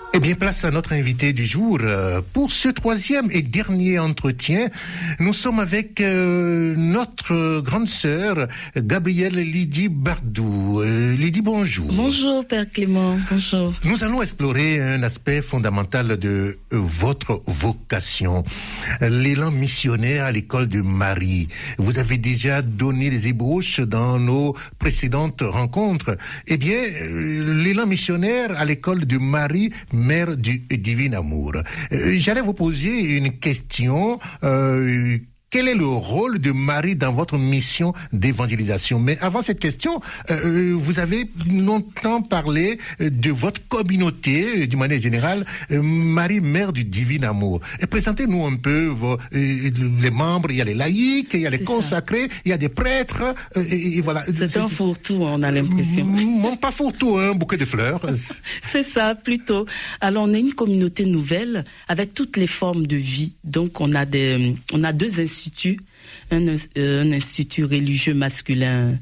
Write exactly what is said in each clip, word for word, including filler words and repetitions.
Eh bien, place à notre invité du jour. Pour ce troisième et dernier entretien, nous sommes avec euh, notre grande sœur, Gabrielle Lydie Bardou. Euh, Lydie, bonjour. Bonjour, Père Clément. Bonjour. Nous allons explorer un aspect fondamental de votre vocation, l'élan missionnaire à l'école de Marie. Vous avez déjà donné des ébauches dans nos précédentes rencontres. Eh bien, euh, l'élan missionnaire à l'école de Marie, Mère du divin amour. Euh, j'allais vous poser une question. Euh, Quel est le rôle de Marie dans votre mission d'évangélisation? Mais avant cette question, euh, vous avez longtemps parlé de votre communauté, d'une manière générale, euh, Marie, Mère du divin amour. Et présentez-nous un peu vos, euh, les membres. Il y a les laïcs, il y a les c'est consacrés, ça. Il y a des prêtres, euh, et, et voilà. C'est, c'est un fourre-tout, on a l'impression. Non, pas fourre-tout, un bouquet de fleurs. C'est ça, plutôt. Alors, on est une communauté nouvelle avec toutes les formes de vie. Donc, on a des, on a deux instituts. Un, euh, un institut religieux masculin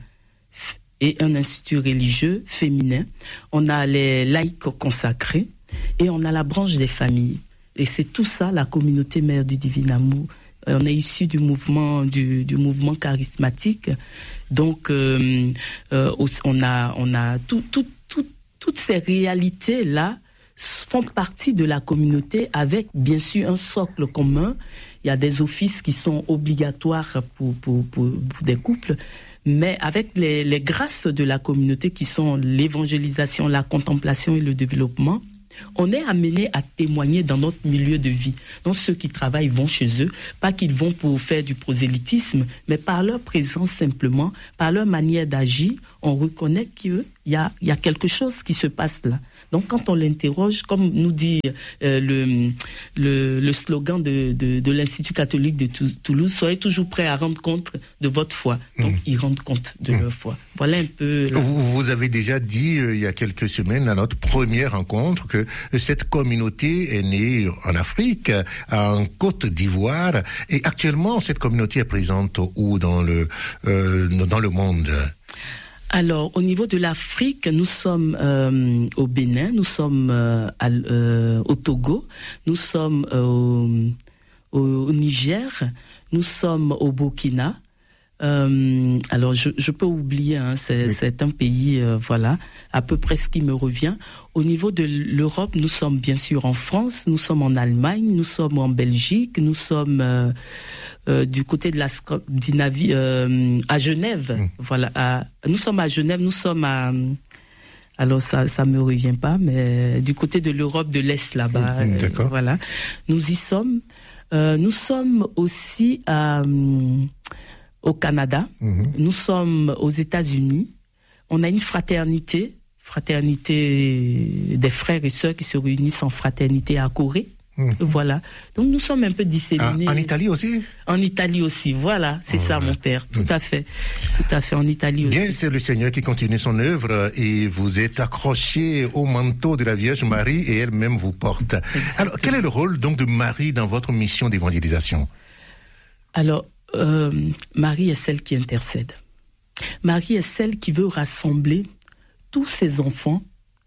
et un institut religieux féminin. On a les laïcs consacrés et on a la branche des familles. Et c'est tout ça, la communauté Mère du divin amour. On est issu du mouvement, du, du mouvement charismatique. Donc, euh, euh, on a, on a tout, tout, tout, toutes ces réalités-là font partie de la communauté avec, bien sûr, un socle commun. Il y a des offices qui sont obligatoires pour, pour, pour, pour des couples, mais avec les, les grâces de la communauté qui sont l'évangélisation, la contemplation et le développement, on est amené à témoigner dans notre milieu de vie. Donc ceux qui travaillent vont chez eux, pas qu'ils vont pour faire du prosélytisme, mais par leur présence simplement, par leur manière d'agir, on reconnaît qu'il y a, il y a quelque chose qui se passe là. Donc quand on l'interroge, comme nous dit euh, le, le, le slogan de, de, de l'Institut catholique de Toulouse, soyez toujours prêts à rendre compte de votre foi. Donc mmh. ils rendent compte de mmh. leur foi. Voilà un peu... La... Vous, vous avez déjà dit euh, il y a quelques semaines à notre première rencontre que cette communauté est née en Afrique, en Côte d'Ivoire, et actuellement cette communauté est présente où dans le, euh, dans le monde? Alors, au niveau de l'Afrique, nous sommes euh, au Bénin, nous sommes euh, à, euh, au Togo, nous sommes euh, au, au Niger, nous sommes au Burkina. Euh, alors, je, je peux oublier, hein, c'est, oui. c'est un pays, euh, voilà, à peu près ce qui me revient. Au niveau de l'Europe, nous sommes bien sûr en France, nous sommes en Allemagne, nous sommes en Belgique, nous sommes euh, euh, du côté de la Scandinavie, euh, à Genève. Mmh. Voilà, à, nous sommes à Genève, nous sommes à... Alors ça, ça me revient pas, mais du côté de l'Europe de l'Est là-bas, mmh, euh, voilà, nous y sommes. Euh, nous sommes aussi à au Canada, mmh. nous sommes aux États-Unis. On a une fraternité, fraternité des frères et sœurs qui se réunissent en fraternité à Corée. Mmh. Voilà. Donc nous sommes un peu disséminés. Ah, en Italie aussi? En Italie aussi, voilà. C'est oh, ça, ouais. mon père. Tout mmh. à fait. Tout à fait, en Italie aussi. Bien, c'est le Seigneur qui continue son œuvre et vous êtes accroché au manteau de la Vierge Marie et elle-même vous porte. Exactement. Alors, quel est le rôle donc de Marie dans votre mission d'évangélisation? Alors, euh, Marie est celle qui intercède. Marie est celle qui veut rassembler tous ses enfants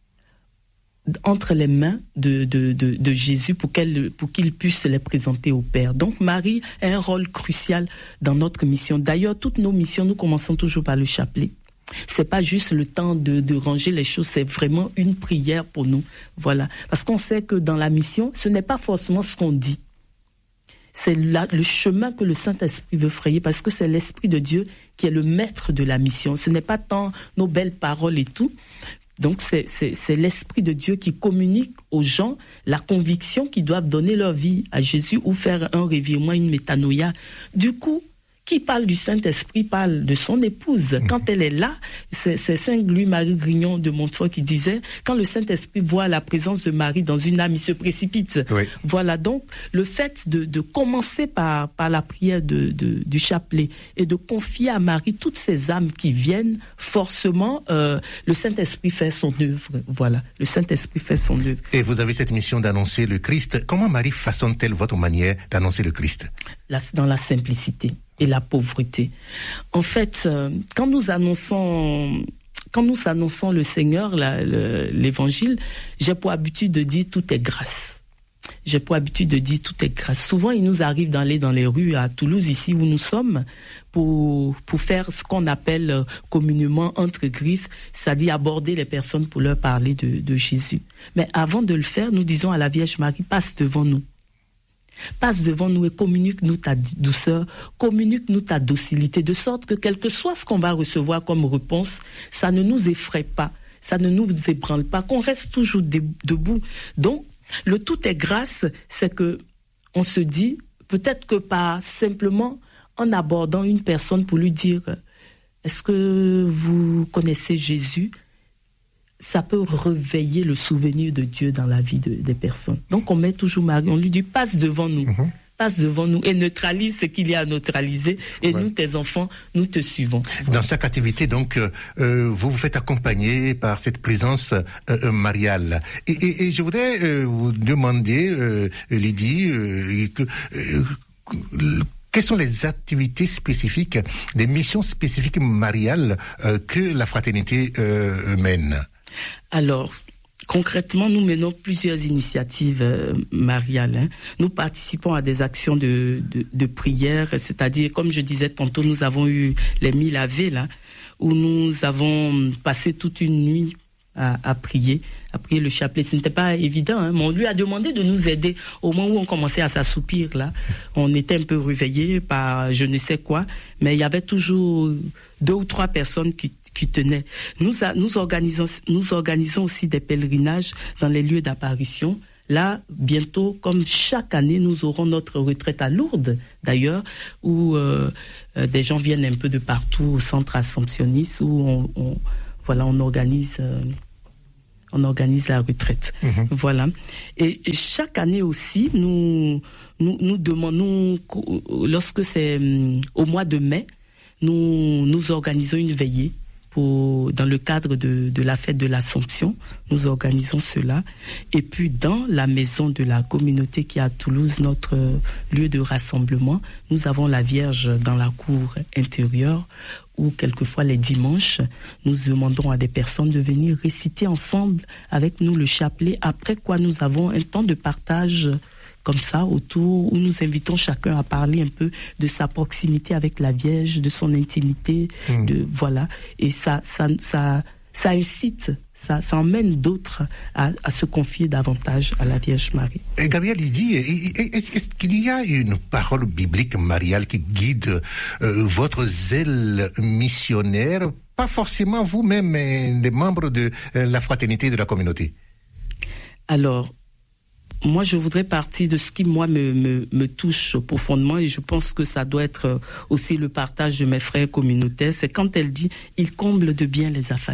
entre les mains de, de, de, de Jésus pour, qu'elle, pour qu'il puisse les présenter au Père. Donc Marie a un rôle crucial dans notre mission. D'ailleurs, toutes nos missions, nous commençons toujours par le chapelet. C'est pas juste le temps de, de ranger les choses, c'est vraiment une prière pour nous. Voilà. Parce qu'on sait que dans la mission, ce n'est pas forcément ce qu'on dit. C'est la, le chemin que le Saint-Esprit veut frayer, parce que c'est l'Esprit de Dieu qui est le maître de la mission. Ce n'est pas tant nos belles paroles et tout. Donc c'est, c'est, c'est l'Esprit de Dieu qui communique aux gens la conviction qu'ils doivent donner leur vie à Jésus ou faire un revirement, une métanoïa. Du coup, qui parle du Saint-Esprit parle de son épouse. Quand elle est là, c'est, c'est Saint Louis-Marie Grignon de Montfort qui disait, quand le Saint-Esprit voit la présence de Marie dans une âme, il se précipite. Oui. Voilà, donc le fait de, de commencer par, par la prière de, de, du chapelet et de confier à Marie toutes ces âmes qui viennent, forcément, euh, le Saint-Esprit fait son œuvre. Voilà, le Saint-Esprit fait son œuvre. Et vous avez cette mission d'annoncer le Christ. Comment Marie façonne-t-elle votre manière d'annoncer le Christ? La, dans la simplicité et la pauvreté. En fait, euh, quand nous annonçons, quand nous annonçons le Seigneur, la, le, l'évangile, j'ai pour habitude de dire tout est grâce. J'ai pour habitude de dire tout est grâce. Souvent, il nous arrive d'aller dans les rues à Toulouse, ici où nous sommes, pour, pour faire ce qu'on appelle communément entre griffes, c'est-à-dire aborder les personnes pour leur parler de, de Jésus. Mais avant de le faire, nous disons à la Vierge Marie, passe devant nous. Passe devant nous et communique-nous ta douceur, communique-nous ta docilité, de sorte que quel que soit ce qu'on va recevoir comme réponse, ça ne nous effraie pas, ça ne nous ébranle pas, qu'on reste toujours debout. Donc, le tout est grâce, c'est que on se dit, peut-être que pas simplement en abordant une personne pour lui dire « Est-ce que vous connaissez Jésus ?» ça peut réveiller le souvenir de Dieu dans la vie de, des personnes. Donc on met toujours Marie, on lui dit « Passe devant nous, mm-hmm. passe devant nous et neutralise ce qu'il y a à neutraliser et ouais. nous, tes enfants, nous te suivons. » Dans chaque activité, donc, euh, vous vous faites accompagner par cette présence euh, mariale. Et, et, et je voudrais euh, vous demander, euh, Lydie, euh, que... Euh, quelles sont les activités spécifiques, les missions spécifiques mariales euh, que la fraternité euh, mène? Alors, concrètement, nous menons plusieurs initiatives euh, mariales. Hein. Nous participons à des actions de, de, de prière, c'est-à-dire, comme je disais tantôt, nous avons eu les mille ave, là, où nous avons passé toute une nuit À, à prier, à prier le chapelet. Ce n'était pas évident, hein, mais on lui a demandé de nous aider. Au moment où on commençait à s'assoupir, là, on était un peu réveillés par je ne sais quoi, mais il y avait toujours deux ou trois personnes qui, qui tenaient. Nous, a, nous, organisons, nous organisons aussi des pèlerinages dans les lieux d'apparition. Là, bientôt, comme chaque année, nous aurons notre retraite à Lourdes, d'ailleurs, où euh, euh, des gens viennent un peu de partout au centre assomptionniste, où on, on, voilà, on organise... Euh, on organise la retraite. Mmh. Voilà. Et, et chaque année aussi, nous, nous, nous demandons, nous, lorsque c'est um, au mois de mai, nous, nous organisons une veillée pour, dans le cadre de, de la fête de l'Assomption. Nous organisons cela. Et puis, dans la maison de la communauté qui est à Toulouse, notre lieu de rassemblement, nous avons la Vierge dans la cour intérieure, où quelquefois les dimanches, nous demandons à des personnes de venir réciter ensemble avec nous le chapelet, après quoi nous avons un temps de partage comme ça autour, où nous invitons chacun à parler un peu de sa proximité avec la Vierge, de son intimité, mmh. de voilà. Et ça, ça, ça, ça incite, ça, ça emmène d'autres à, à se confier davantage à la Vierge Marie. Et Gabriel, il dit, est-ce, est-ce qu'il y a une parole biblique mariale qui guide euh, votre zèle missionnaire, pas forcément vous-même, mais les membres de euh, la fraternité de la communauté? Alors, moi, je voudrais partir de ce qui, moi, me, me, me touche profondément, et je pense que ça doit être aussi le partage de mes frères communautaires, c'est quand elle dit « Il comble de bien les affamés ».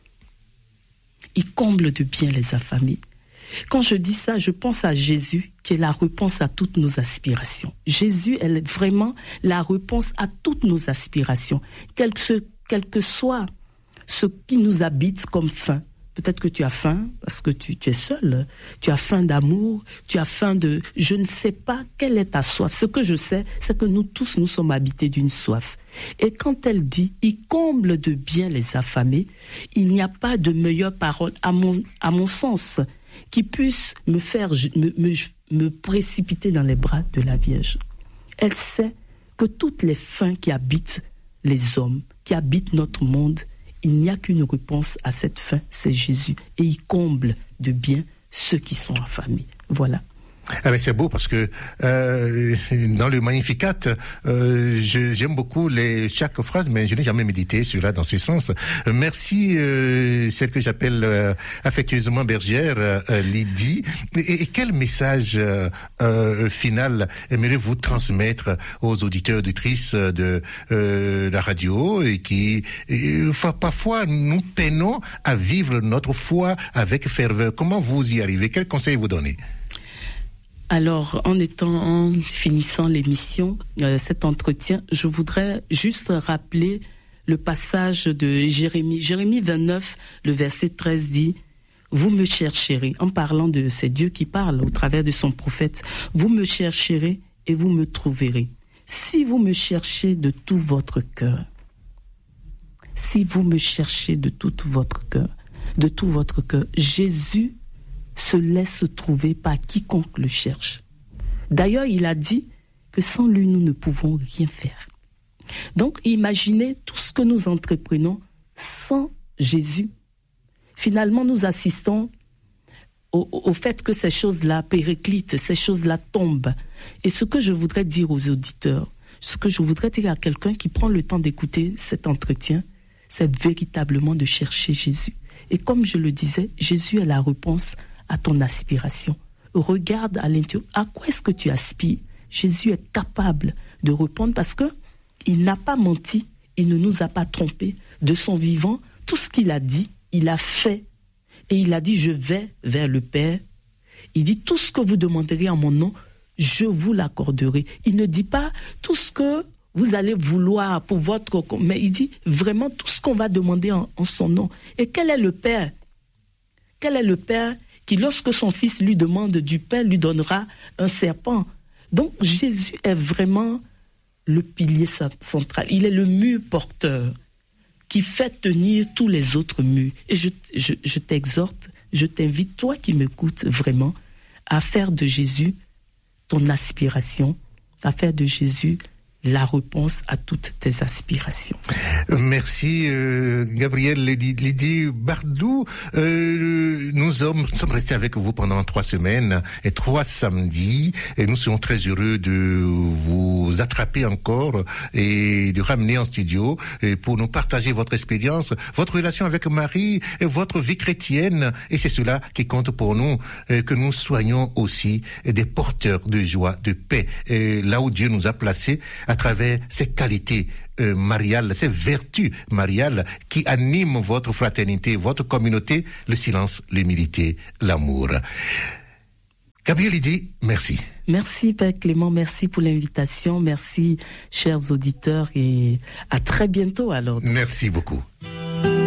Il comble de bien les affamés. Quand je dis ça, je pense à Jésus, qui est la réponse à toutes nos aspirations. Jésus est vraiment la réponse à toutes nos aspirations, quel que, quel que soit ce qui nous habite comme faim. Peut-être que tu as faim parce que tu, tu es seul. Tu as faim d'amour, tu as faim de... Je ne sais pas quelle est ta soif. Ce que je sais, c'est que nous tous, nous sommes habités d'une soif. Et quand elle dit « Il comble de bien les affamés », il n'y a pas de meilleure parole, à mon, à mon sens, qui puisse me faire me, me, me précipiter dans les bras de la Vierge. Elle sait que toutes les faims qui habitent les hommes, qui habitent notre monde, il n'y a qu'une réponse à cette faim, c'est Jésus. Et il comble de bien ceux qui sont affamés. Voilà. Ah ben c'est beau parce que euh, dans le Magnificat, euh, je, j'aime beaucoup les, chaque phrase, mais je n'ai jamais médité cela dans ce sens. Merci, euh, celle que j'appelle euh, affectueusement bergère, euh, Lydie. Et, et quel message euh, euh, final aimeriez-vous transmettre aux auditeurs, auditrices de euh, la radio et qui euh, parfois nous peinons à vivre notre foi avec ferveur? Comment vous y arrivez? Quels conseils vous donnez? Alors, en étant, en finissant l'émission, euh, cet entretien, je voudrais juste rappeler le passage de Jérémie. Jérémie vingt-neuf, le verset treize dit « Vous me chercherez », en parlant de c'est Dieu qui parle au travers de son prophète, « Vous me chercherez et vous me trouverez, si vous me cherchez de tout votre cœur. » si vous me cherchez de tout votre cœur, de tout votre cœur, Jésus se laisse trouver par quiconque le cherche. D'ailleurs, il a dit que sans lui, nous ne pouvons rien faire. Donc, imaginez tout ce que nous entreprenons sans Jésus. Finalement, nous assistons au, au fait que ces choses-là périclitent, ces choses-là tombent. Et ce que je voudrais dire aux auditeurs, ce que je voudrais dire à quelqu'un qui prend le temps d'écouter cet entretien, c'est véritablement de chercher Jésus. Et comme je le disais, Jésus est la réponse à ton aspiration. Regarde à l'intérieur, à quoi est-ce que tu aspires? Jésus est capable de répondre parce que il n'a pas menti, il ne nous a pas trompés. De son vivant, tout ce qu'il a dit, il a fait. Et il a dit, je vais vers le Père. Il dit, tout ce que vous demanderez en mon nom, je vous l'accorderai. Il ne dit pas tout ce que vous allez vouloir pour votre... Mais il dit vraiment tout ce qu'on va demander en, en son nom. Et quel est le Père? Quel est le Père qui, lorsque son fils lui demande du pain, lui donnera un serpent? Donc Jésus est vraiment le pilier central. Il est le mur porteur qui fait tenir tous les autres murs. Et je, je, je t'exhorte, je t'invite, toi qui m'écoutes vraiment, à faire de Jésus ton aspiration, à faire de Jésus la réponse à toutes tes aspirations. Merci euh, Gabriel Lydie Bardou. Euh, nous sommes, sommes restés avec vous pendant trois semaines et trois samedis et nous sommes très heureux de vous attraper encore et de ramener en studio et pour nous partager votre expérience, votre relation avec Marie et votre vie chrétienne. Et c'est cela qui compte pour nous, euh, que nous soyons aussi des porteurs de joie, de paix, et là où Dieu nous a placés, à travers ces qualités euh, mariales, ces vertus mariales qui animent votre fraternité, votre communauté, le silence, l'humilité, l'amour. Gabriel Lydie, merci. Merci Père Clément, merci pour l'invitation, merci chers auditeurs et à très bientôt alors. Merci beaucoup.